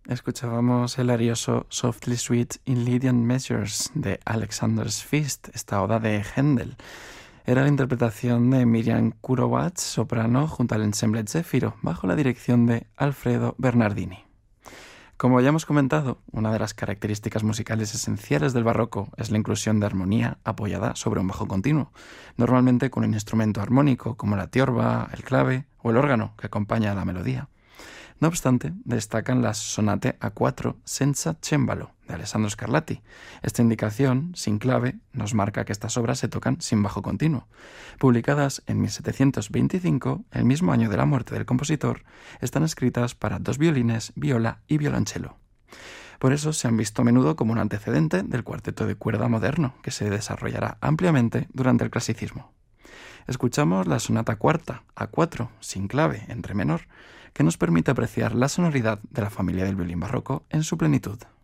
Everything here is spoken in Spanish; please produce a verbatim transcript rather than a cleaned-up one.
Escuchábamos el arioso Softly Sweet in Lydian Measures de Alexander's Feast, esta oda de Händel. Era la interpretación de Miriam Kurowatz, soprano, junto al ensemble Zéfiro, bajo la dirección de Alfredo Bernardini. Como ya hemos comentado, una de las características musicales esenciales del barroco es la inclusión de armonía apoyada sobre un bajo continuo, normalmente con un instrumento armónico como la tiorba, el clave o el órgano que acompaña a la melodía. No obstante, destacan las sonate a cuatro senza cembalo de Alessandro Scarlatti. Esta indicación, sin clave, nos marca que estas obras se tocan sin bajo continuo. Publicadas en mil setecientos veinticinco, el mismo año de la muerte del compositor, están escritas para dos violines, viola y violonchelo. Por eso se han visto a menudo como un antecedente del cuarteto de cuerda moderno, que se desarrollará ampliamente durante el clasicismo. Escuchamos la sonata cuarta a cuatro, sin clave, en re menor, que nos permite apreciar la sonoridad de la familia del violín barroco en su plenitud.